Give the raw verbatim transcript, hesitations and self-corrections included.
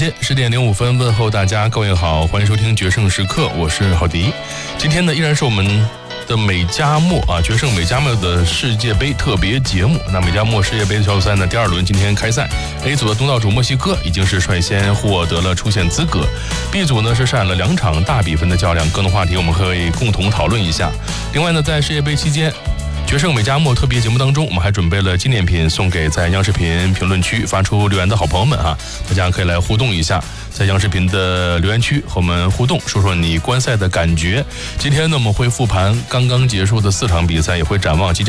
间十点零五分，问候大家，各位好，欢迎收听决胜时刻，我是郝迪。今天呢，依然是我们的美加墨啊，决胜美加墨的世界杯特别节目。那美加墨世界杯的小组赛呢，第二轮今天开赛 ，A 组的东道主墨西哥已经是率先获得了出线资格。B 组呢是上演了两场大比分的较量，各种话题我们可以共同讨论一下。另外呢，在世界杯期间，决胜美加墨特别节目当中，我们还准备了纪念品送给在央视频评论区发出留言的好朋友们啊，大家可以来互动一下，在央视频的留言区和我们互动，说说你观赛的感觉。今天呢，我们会复盘刚刚结束的四场比赛，也会展望即将